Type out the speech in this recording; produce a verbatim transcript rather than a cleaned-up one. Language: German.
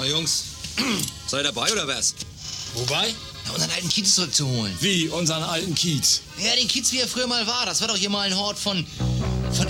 Jungs, seid ihr dabei oder was? Wobei? Na, unseren alten Kiez zurückzuholen. Wie, unseren alten Kiez? Ja, den Kiez, wie er früher mal war. Das war doch hier mal ein Hort von